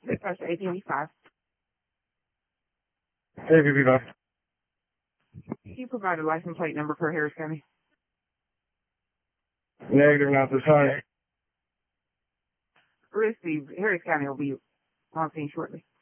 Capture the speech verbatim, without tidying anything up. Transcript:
Dispatch A P M five. A P M five. Can you provide a license plate number for Harris County? Negative, not this time. Received. Harris County will be on scene shortly.